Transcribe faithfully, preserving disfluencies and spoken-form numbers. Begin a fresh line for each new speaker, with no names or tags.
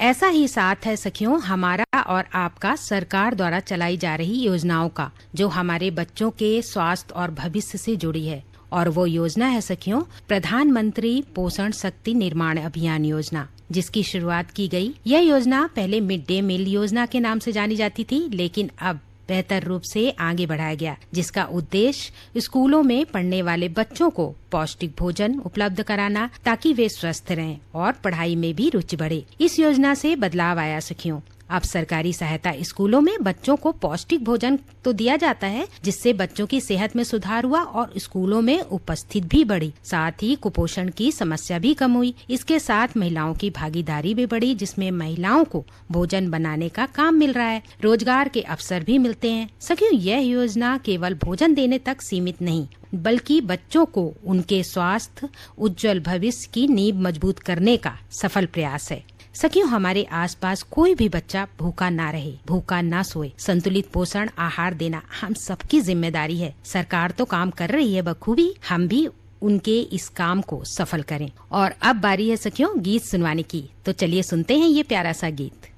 ऐसा ही साथ है सखियों हमारा और आपका सरकार द्वारा चलाई जा रही योजनाओं का, जो हमारे बच्चों के स्वास्थ्य और भविष्य से जुड़ी है। और वो योजना है सखियों प्रधानमंत्री पोषण शक्ति निर्माण अभियान योजना, जिसकी शुरुआत की गई। यह योजना पहले मिड डे मील योजना के नाम से जानी जाती थी, लेकिन अब बेहतर रूप से आगे बढ़ाया गया, जिसका उद्देश्य स्कूलों में पढ़ने वाले बच्चों को पौष्टिक भोजन उपलब्ध कराना, ताकि वे स्वस्थ रहें और पढ़ाई में भी रुचि बढ़े। इस योजना से बदलाव आया सखियों। अब सरकारी सहायता स्कूलों में बच्चों को पौष्टिक भोजन तो दिया जाता है, जिससे बच्चों की सेहत में सुधार हुआ और स्कूलों में उपस्थित भी बढ़ी। साथ ही कुपोषण की समस्या भी कम हुई। इसके साथ महिलाओं की भागीदारी भी बढ़ी, जिसमें महिलाओं को भोजन बनाने का काम मिल रहा है, रोजगार के अवसर भी मिलते हैं। सखियों, यह योजना केवल भोजन देने तक सीमित नहीं, बल्कि बच्चों को उनके स्वास्थ्य उज्जवल भविष्य की नींव मजबूत करने का सफल प्रयास है। सखियों, हमारे आसपास कोई भी बच्चा भूखा ना रहे, भूखा ना सोए। संतुलित पोषण आहार देना हम सबकी जिम्मेदारी है। सरकार तो काम कर रही है बखूबी, हम भी उनके इस काम को सफल करें। और अब बारी है सखियों गीत सुनवाने की, तो चलिए सुनते हैं ये प्यारा सा गीत।